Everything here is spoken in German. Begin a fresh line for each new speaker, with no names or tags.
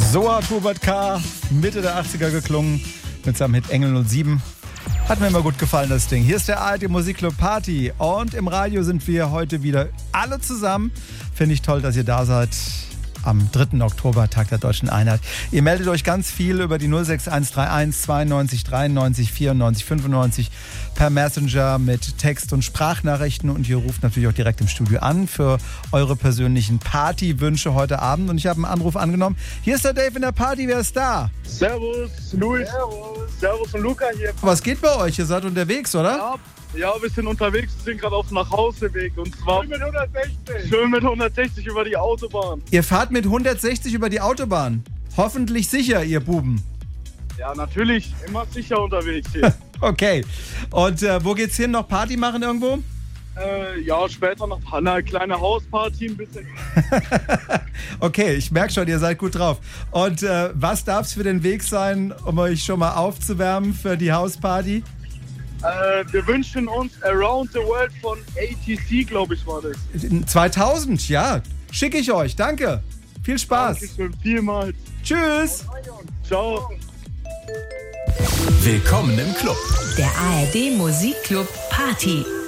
So hat Hubert K. Mitte der 80er geklungen mit seinem Hit Engel 07. Hat mir immer gut gefallen, das Ding. Hier ist der ARD Musikclub Party und im Radio sind wir heute wieder alle zusammen. Finde ich toll, dass ihr da seid. Am 3. Oktober, Tag der Deutschen Einheit. Ihr meldet euch ganz viel über die 06131 92 93 94 95 per Messenger mit Text- und Sprachnachrichten und ihr ruft natürlich auch direkt im Studio an für eure persönlichen Partywünsche heute Abend. Und ich habe einen Anruf angenommen. Hier ist der Dave in der Party, wer ist da?
Servus, Luis. Servus und Luca hier.
Was geht bei euch? Ihr seid unterwegs, oder?
Ja, wir sind unterwegs, wir sind gerade auf dem Nachhauseweg und zwar schön mit 160 über die Autobahn.
Ihr fahrt mit 160 über die Autobahn. Hoffentlich sicher, ihr Buben.
Ja, natürlich, immer sicher unterwegs hier.
Okay. Und wo geht's hin? Noch Party machen irgendwo?
Ja, später noch eine kleine Hausparty, ein bisschen.
Okay, ich merke schon, ihr seid gut drauf. Und was darf es für den Weg sein, um euch schon mal aufzuwärmen für die Hausparty?
Wir wünschen uns Around the World von ATC, glaube ich, war das.
2000, ja. Schicke ich euch, danke. Viel Spaß.
Dankeschön, vielmals.
Tschüss.
Ciao.
Willkommen im Club.
Der ARD Musikclub Party.